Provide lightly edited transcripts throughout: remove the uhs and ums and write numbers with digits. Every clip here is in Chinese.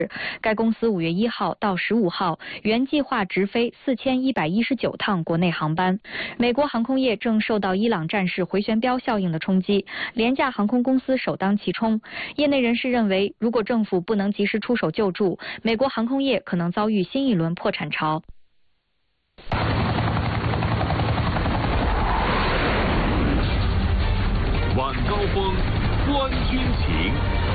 该公司5月1号到15号原计划直飞4119趟国内航班。美国航空业正受到伊朗战事回旋镖效应的冲击，廉价航空公司首当其冲。业内人士认为，如果政府不能及时出手救助，美国航空业可能遭遇新一轮破产潮。 晚高峰，观军情。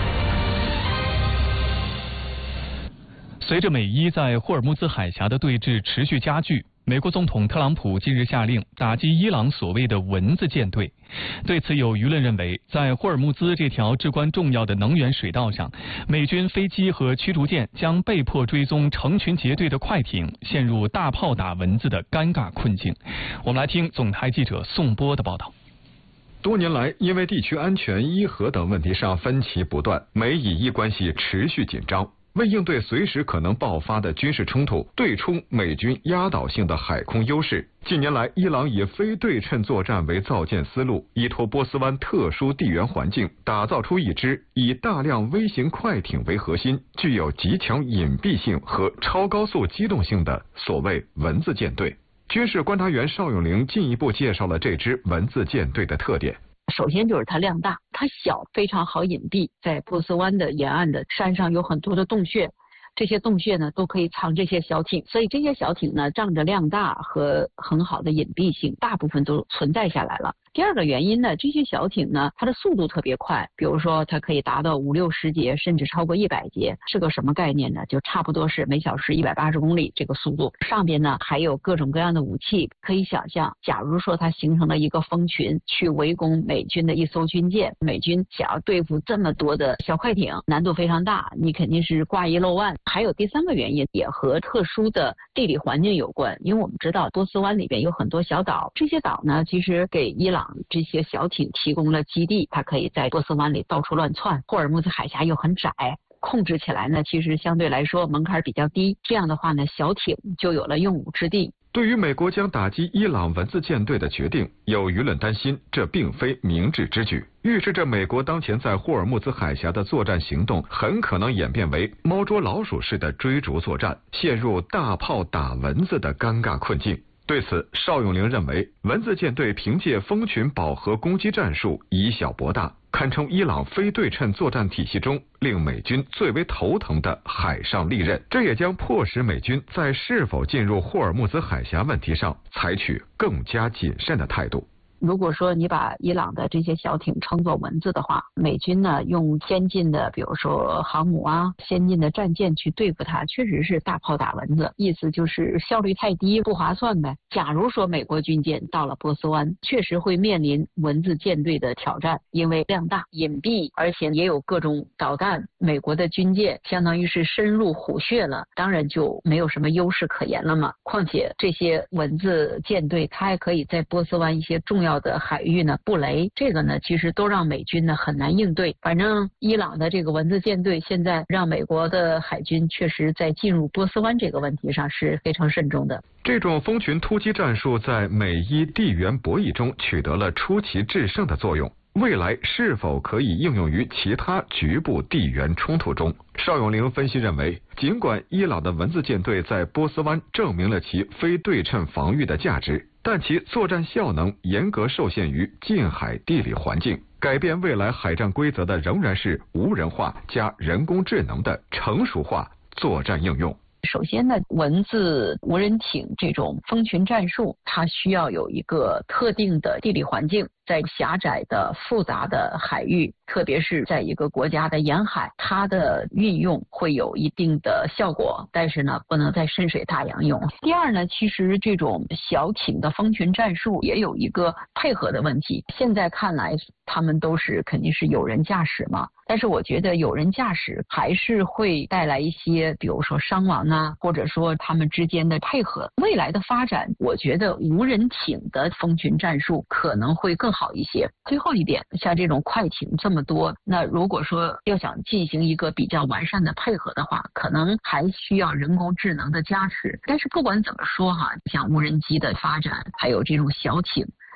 随着美伊在霍尔木兹海峡的对峙持续加剧，美国总统特朗普近日下令打击伊朗所谓的蚊子舰队。对此，有舆论认为，在霍尔木兹这条至关重要的能源水道上，美军飞机和驱逐舰将被迫追踪成群结队的快艇，陷入大炮打蚊子的尴尬困境。我们来听总台记者宋波的报道。 多年来，因为地区安全、伊核等问题上分歧不断，美以伊关系持续紧张。为应对随时可能爆发的军事冲突，对冲美军压倒性的海空优势，近年来，伊朗以非对称作战为造舰思路，依托波斯湾特殊地缘环境，打造出一支以大量微型快艇为核心，具有极强隐蔽性和超高速机动性的所谓蚊子舰队。军事观察员邵永玲进一步介绍了这支蚊子舰队的特点。 首先就是它量大，它小，非常好隐蔽。在波斯湾的沿岸的山上有很多的洞穴，这些洞穴呢都可以藏这些小艇，所以这些小艇呢仗着量大和很好的隐蔽性，大部分都存在下来了。第二个原因呢，这些小艇呢，它的速度特别快，比如说它可以达到50-60节，甚至超过100节，是个什么概念呢？就差不多是每小时180公里这个速度。上边呢还有各种各样的武器，可以想象，假如说它形成了一个蜂群去围攻美军的一艘军舰，美军想要对付这么多的小快艇，难度非常大，你肯定是挂一漏万。还有第三个原因，也和特殊的地理环境有关，因为我们知道波斯湾里边有很多小岛，这些岛呢其实给伊朗这些小艇提供了基地，它可以在波斯湾里到处乱窜。霍尔木兹海峡又很窄，控制起来呢其实相对来说门槛比较低，这样的话呢小艇就有了用武之地。 对于美国将打击伊朗蚊子舰队的决定，有舆论担心这并非明智之举，预示着美国当前在霍尔木兹海峡的作战行动很可能演变为猫捉老鼠式的追逐作战，陷入大炮打蚊子的尴尬困境。对此，邵永玲认为，蚊子舰队凭借蜂群饱和攻击战术以小博大，堪称伊朗非对称作战体系中令美军最为头疼的海上利刃。这也将迫使美军在是否进入霍尔木兹海峡问题上采取更加谨慎的态度。 如果说你把伊朗的这些小艇称作蚊子的话，美军呢用先进的比如说航母啊，先进的战舰去对付它，确实是大炮打蚊子，意思就是效率太低，不划算呗。假如说美国军舰到了波斯湾，确实会面临蚊子舰队的挑战，因为量大隐蔽，而且也有各种导弹，美国的军舰相当于是深入虎穴了，当然就没有什么优势可言了嘛。况且这些蚊子舰队它还可以在波斯湾一些重要的海域呢布雷，这个呢其实都让美军呢很难应对。反正伊朗的这个蚊子舰队现在让美国的海军确实在进入波斯湾这个问题上是非常慎重的。 这种蜂群突击战术在美伊地缘博弈中取得了出奇制胜的作用，未来是否可以应用于其他局部地缘冲突中？邵永玲分析认为，尽管伊朗的蚊子舰队在波斯湾证明了其非对称防御的价值，但其作战效能严格受限于近海地理环境，改变未来海战规则的仍然是无人化加人工智能的成熟化作战应用。 首先呢，蚊子无人艇这种蜂群战术，它需要有一个特定的地理环境，在狭窄的复杂的海域，特别是在一个国家的沿海，它的运用会有一定的效果，但是呢不能在深水大洋用。第二呢，其实这种小艇的蜂群战术也有一个配合的问题，现在看来他们都是肯定是有人驾驶嘛，但是我觉得有人驾驶还是会带来一些比如说伤亡啊，或者说他们之间的配合。未来的发展，我觉得无人艇的蜂群战术可能会更好一些。最后一点，像这种快艇这么多，那如果说要想进行一个比较完善的配合的话，可能还需要人工智能的加持。但是不管怎么说哈，像无人机的发展，还有这种小艇，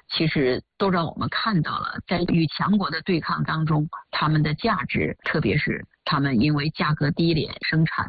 其实都让我们看到了，在与强国的对抗当中，他们的价值，特别是他们因为价格低廉生产